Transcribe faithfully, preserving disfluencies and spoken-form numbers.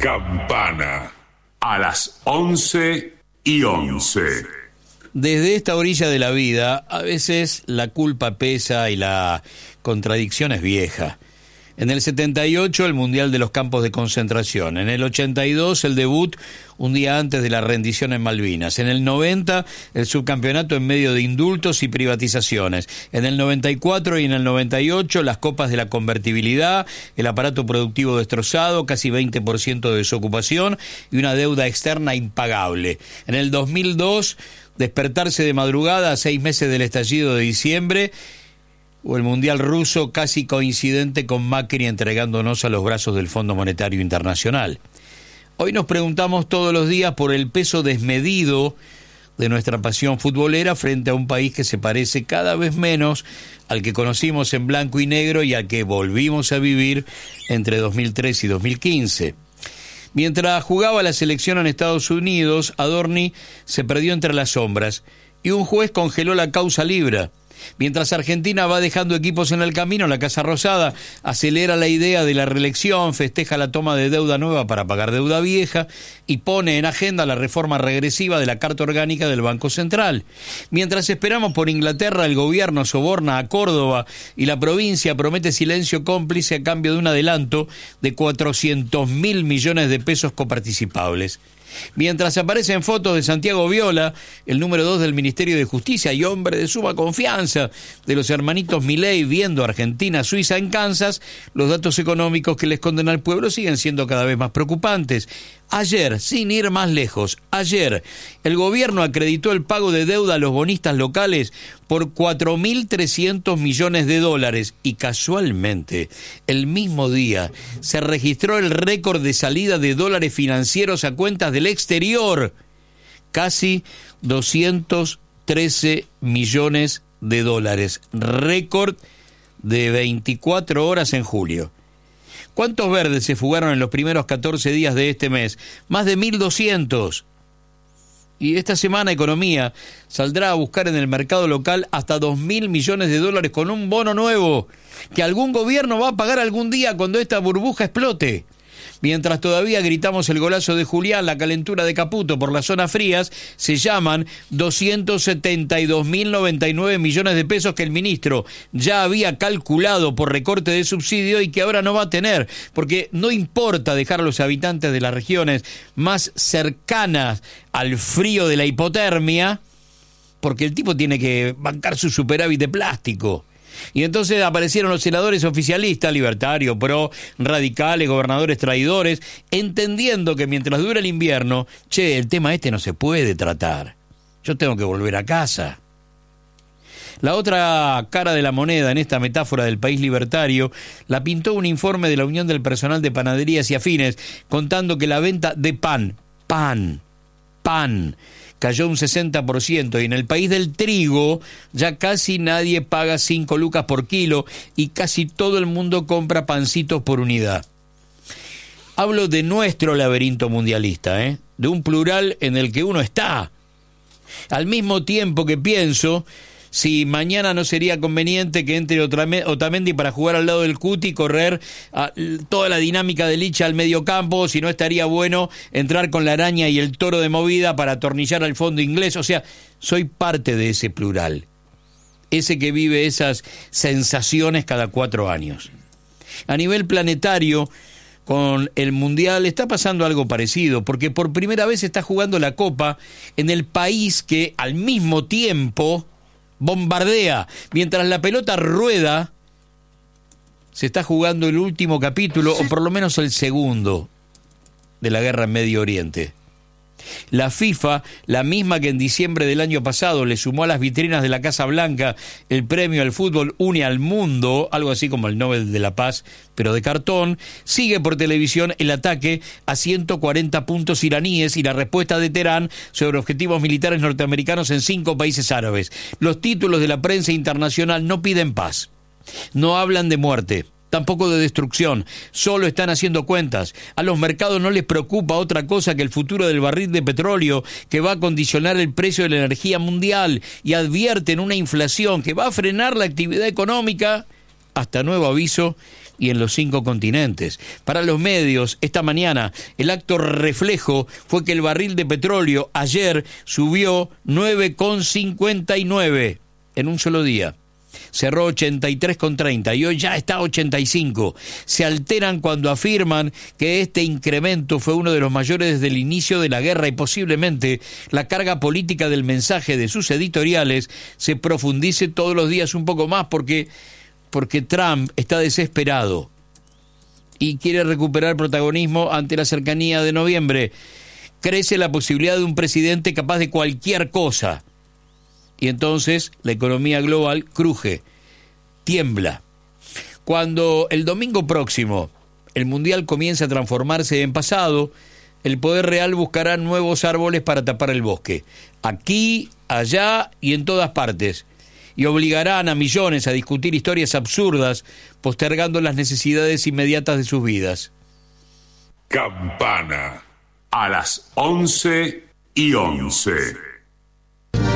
Campana. A las once y once. Desde esta orilla de la vida, a veces la culpa pesa y la contradicción es vieja. En el setenta y ocho, el Mundial de los Campos de Concentración. En el ochenta y dos, el debut un día antes de la rendición en Malvinas. En el noventa, el subcampeonato en medio de indultos y privatizaciones. En el noventa y cuatro y en el noventa y ocho, las copas de la convertibilidad, el aparato productivo destrozado, casi veinte por ciento de desocupación y una deuda externa impagable. En el dos mil dos, despertarse de madrugada a seis meses del estallido de diciembre, o el Mundial ruso casi coincidente con Macri entregándonos a los brazos del Fondo Monetario Internacional. Hoy nos preguntamos todos los días por el peso desmedido de nuestra pasión futbolera frente a un país que se parece cada vez menos al que conocimos en blanco y negro y al que volvimos a vivir entre dos mil tres y dos mil quince. Mientras jugaba la selección en Estados Unidos, Adorni se perdió entre las sombras y un juez congeló la causa Libra. Mientras Argentina va dejando equipos en el camino, la Casa Rosada acelera la idea de la reelección, festeja la toma de deuda nueva para pagar deuda vieja y pone en agenda la reforma regresiva de la Carta Orgánica del Banco Central. Mientras esperamos por Inglaterra, el gobierno soborna a Córdoba y la provincia promete silencio cómplice a cambio de un adelanto de cuatrocientos mil millones de pesos coparticipables. Mientras aparecen fotos de Santiago Viola, el número dos del Ministerio de Justicia y hombre de suma confianza de los hermanitos Milei viendo Argentina, Suiza en Kansas, los datos económicos que le esconden al pueblo siguen siendo cada vez más preocupantes. Ayer, sin ir más lejos, ayer, el gobierno acreditó el pago de deuda a los bonistas locales por cuatro mil trescientos millones de dólares y casualmente, el mismo día, se registró el récord de salida de dólares financieros a cuentas del exterior, casi doscientos trece millones de dólares, récord de veinticuatro horas en julio. ¿Cuántos verdes se fugaron en los primeros catorce días de este mes? Más de mil doscientos. Y esta semana Economía saldrá a buscar en el mercado local hasta dos mil millones de dólares con un bono nuevo que algún gobierno va a pagar algún día cuando esta burbuja explote. Mientras todavía gritamos el golazo de Julián, la calentura de Caputo por las zonas frías, se llaman doscientos setenta y dos mil noventa y nueve millones de pesos que el ministro ya había calculado por recorte de subsidio y que ahora no va a tener, porque no importa dejar a los habitantes de las regiones más cercanas al frío de la hipotermia, porque el tipo tiene que bancar su superávit de plástico. Y entonces aparecieron los senadores oficialistas, libertarios, pro, radicales, gobernadores traidores, entendiendo que mientras dura el invierno, che, el tema este no se puede tratar. Yo tengo que volver a casa. La otra cara de la moneda en esta metáfora del país libertario la pintó un informe de la Unión del Personal de Panaderías y Afines, contando que la venta de pan, pan, pan, cayó un sesenta por ciento y en el país del trigo ya casi nadie paga cinco lucas por kilo y casi todo el mundo compra pancitos por unidad. Hablo de nuestro laberinto mundialista, ¿eh? De un plural en el que uno está. Al mismo tiempo que pienso si mañana no sería conveniente que entre Otamendi para jugar al lado del Cuti y correr a, toda la dinámica de Licha al medio campo, si no estaría bueno entrar con la araña y el toro de movida para atornillar al fondo inglés. O sea, soy parte de ese plural, ese que vive esas sensaciones cada cuatro años. A nivel planetario, con el Mundial está pasando algo parecido, porque por primera vez está jugando la Copa en el país que al mismo tiempo bombardea. Mientras la pelota rueda, se está jugando el último capítulo, o por lo menos el segundo, de la guerra en Medio Oriente. La FIFA, la misma que en diciembre del año pasado le sumó a las vitrinas de la Casa Blanca el premio al fútbol Une al Mundo, algo así como el Nobel de la Paz, pero de cartón, sigue por televisión el ataque a ciento cuarenta puntos iraníes y la respuesta de Teherán sobre objetivos militares norteamericanos en cinco países árabes. Los títulos de la prensa internacional no piden paz, no hablan de muerte, tampoco de destrucción, solo están haciendo cuentas. A los mercados no les preocupa otra cosa que el futuro del barril de petróleo que va a condicionar el precio de la energía mundial y advierten una inflación que va a frenar la actividad económica hasta nuevo aviso y en los cinco continentes. Para los medios, esta mañana, el acto reflejo fue que el barril de petróleo ayer subió nueve con cincuenta y nueve en un solo día. Cerró ochenta y tres con treinta y hoy ya está a ochenta y cinco. Se alteran cuando afirman que este incremento fue uno de los mayores desde el inicio de la guerra y posiblemente la carga política del mensaje de sus editoriales se profundice todos los días un poco más porque, porque Trump está desesperado y quiere recuperar protagonismo ante la cercanía de noviembre. Crece la posibilidad de un presidente capaz de cualquier cosa. Y entonces la economía global cruje, tiembla. Cuando el domingo próximo el mundial comienza a transformarse en pasado, el poder real buscará nuevos árboles para tapar el bosque, aquí, allá y en todas partes, y obligarán a millones a discutir historias absurdas, postergando las necesidades inmediatas de sus vidas. Campana a las once y once.